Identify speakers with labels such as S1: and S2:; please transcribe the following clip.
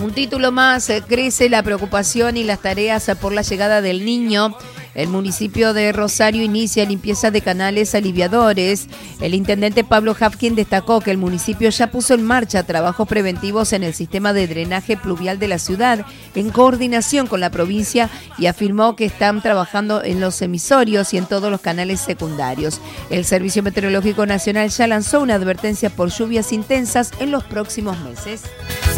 S1: Un título más, crece la preocupación y las tareas por la llegada del niño. El municipio de Rosario inicia limpieza de canales aliviadores. El intendente Pablo Hafkin destacó que el municipio ya puso en marcha trabajos preventivos en el sistema de drenaje pluvial de la ciudad, en coordinación con la provincia, y afirmó que están trabajando en los emisorios y en todos los canales secundarios. El Servicio Meteorológico Nacional ya lanzó una advertencia por lluvias intensas en los próximos meses.